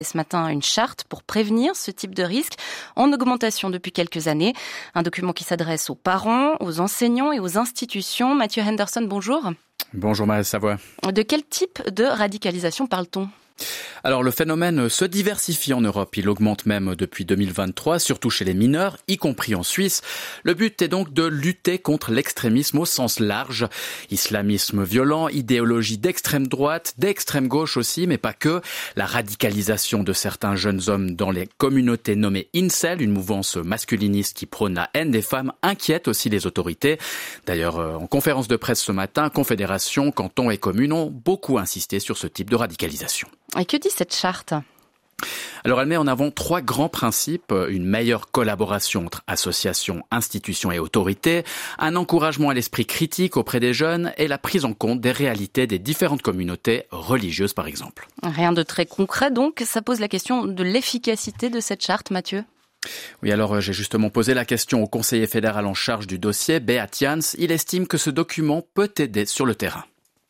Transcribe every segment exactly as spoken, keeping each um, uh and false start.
Ce matin, une charte pour prévenir ce type de risque en augmentation depuis quelques années. Un document qui s'adresse aux parents, aux enseignants et aux institutions. Mathieu Henderson, bonjour. Bonjour Marie Savoie. De quel type de radicalisation parle-t-on ? Alors le phénomène se diversifie en Europe, il augmente même depuis deux mille vingt-trois, surtout chez les mineurs, y compris en Suisse. Le but est donc de lutter contre l'extrémisme au sens large. Islamisme violent, idéologie d'extrême droite, d'extrême gauche aussi, mais pas que. La radicalisation de certains jeunes hommes dans les communautés nommées incel, une mouvance masculiniste qui prône la haine des femmes, inquiète aussi les autorités. D'ailleurs, en conférence de presse ce matin, confédérations, cantons et communes ont beaucoup insisté sur ce type de radicalisation. Et que dit cette charte ? Alors elle met en avant trois grands principes, une meilleure collaboration entre associations, institutions et autorités, un encouragement à l'esprit critique auprès des jeunes et la prise en compte des réalités des différentes communautés religieuses par exemple. Rien de très concret donc, ça pose la question de l'efficacité de cette charte, Mathieu ? Oui, alors j'ai justement posé la question au conseiller fédéral en charge du dossier, Beat Jans. Il estime que ce document peut aider sur le terrain.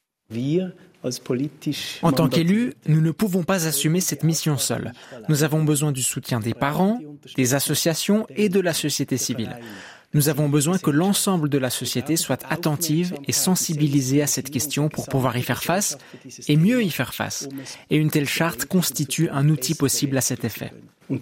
En tant qu'élus, nous ne pouvons pas assumer cette mission seuls. Nous avons besoin du soutien des parents, des associations et de la société civile. Nous avons besoin que l'ensemble de la société soit attentive et sensibilisée à cette question pour pouvoir y faire face et mieux y faire face. Et une telle charte constitue un outil possible à cet effet.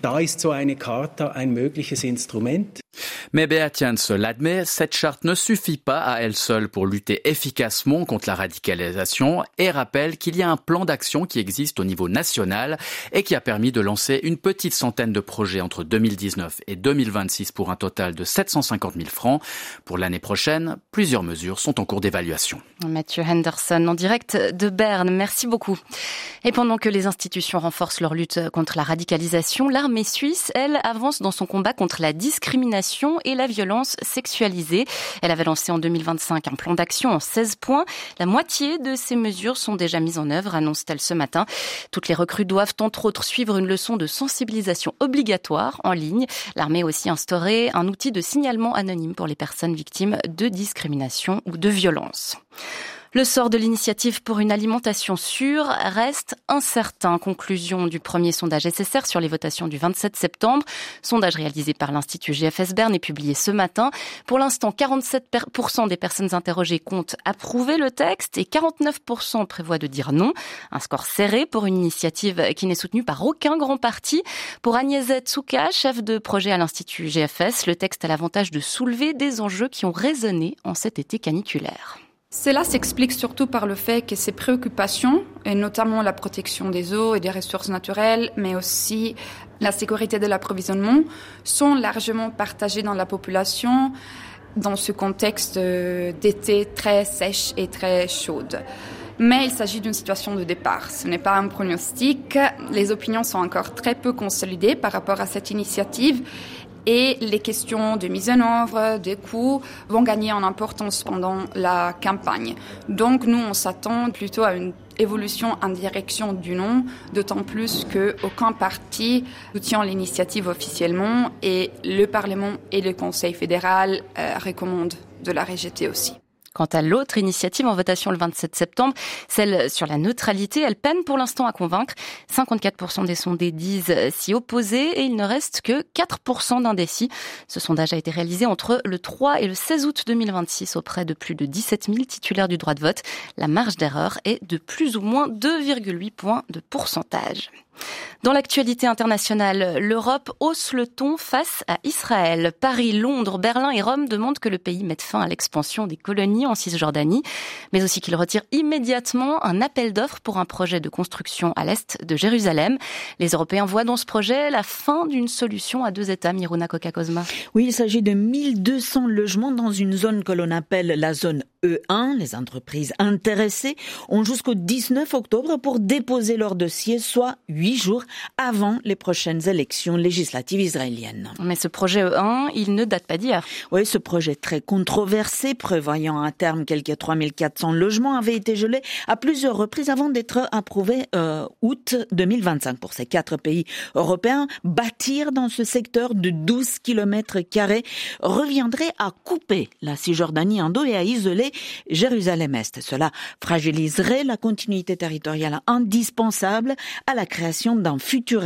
Mais Beat Jans l'admet, cette charte ne suffit pas à elle seule pour lutter efficacement contre la radicalisation et rappelle qu'il y a un plan d'action qui existe au niveau national et qui a permis de lancer une petite centaine de projets entre deux mille dix-neuf et deux mille vingt-six pour un total de sept cent cinquante mille francs. Pour l'année prochaine, plusieurs mesures sont en cours d'évaluation. Mathieu Henderson en direct de Berne, merci beaucoup. Et pendant que les institutions renforcent leur lutte contre la radicalisation, l'armée suisse, elle, avance dans son combat contre la discrimination et la violence sexualisée. Elle avait lancé en deux mille vingt-cinq un plan d'action en seize points. La moitié de ces mesures sont déjà mises en œuvre, annonce-t-elle ce matin. Toutes les recrues doivent entre autres suivre une leçon de sensibilisation obligatoire en ligne. L'armée a aussi instauré un outil de signalement anonyme pour les personnes victimes de discrimination ou de violence. Le sort de l'initiative pour une alimentation sûre reste incertain. Conclusion du premier sondage S S R sur les votations du vingt-sept septembre. Sondage réalisé par l'Institut G F S Berne et publié ce matin. Pour l'instant, quarante-sept pour cent des personnes interrogées comptent approuver le texte et quarante-neuf pour cent prévoient de dire non. Un score serré pour une initiative qui n'est soutenue par aucun grand parti. Pour Agnès Tsouka, chef de projet à l'Institut G F S, le texte a l'avantage de soulever des enjeux qui ont résonné en cet été caniculaire. Cela s'explique surtout par le fait que ces préoccupations, et notamment la protection des eaux et des ressources naturelles, mais aussi la sécurité de l'approvisionnement, sont largement partagées dans la population dans ce contexte d'été très sèche et très chaude. Mais il s'agit d'une situation de départ. Ce n'est pas un pronostic. Les opinions sont encore très peu consolidées par rapport à cette initiative. Et les questions de mise en œuvre, des coûts, vont gagner en importance pendant la campagne. Donc nous, on s'attend plutôt à une évolution en direction du non, d'autant plus qu'aucun parti soutient l'initiative officiellement et le Parlement et le Conseil fédéral euh, recommandent de la rejeter aussi. Quant à l'autre initiative en votation le vingt-sept septembre, celle sur la neutralité, elle peine pour l'instant à convaincre. cinquante-quatre pour cent des sondés disent s'y opposer et il ne reste que quatre pour cent d'indécis. Ce sondage a été réalisé entre le trois et le seize août deux mille vingt-six auprès de plus de dix-sept mille titulaires du droit de vote. La marge d'erreur est de plus ou moins deux virgule huit points de pourcentage. Dans l'actualité internationale, l'Europe hausse le ton face à Israël. Paris, Londres, Berlin et Rome demandent que le pays mette fin à l'expansion des colonies en Cisjordanie, mais aussi qu'il retire immédiatement un appel d'offres pour un projet de construction à l'est de Jérusalem. Les Européens voient dans ce projet la fin d'une solution à deux États. Miruna Koka-Kozma. Oui, il s'agit de mille deux cents logements dans une zone que l'on appelle la zone E un. Les entreprises intéressées ont jusqu'au dix-neuf octobre pour déposer leur dossier, soit huit jours avant les prochaines élections législatives israéliennes. Mais ce projet E un, il ne date pas d'hier. Oui, ce projet très controversé, prévoyant à terme quelques trois mille quatre cents logements, avait été gelé à plusieurs reprises avant d'être approuvé euh, août deux mille vingt-cinq. Pour ces quatre pays européens, bâtir dans ce secteur de douze kilomètres carrés reviendrait à couper la Cisjordanie en deux et à isoler Jérusalem-Est. Cela fragiliserait la continuité territoriale indispensable à la création d'un futur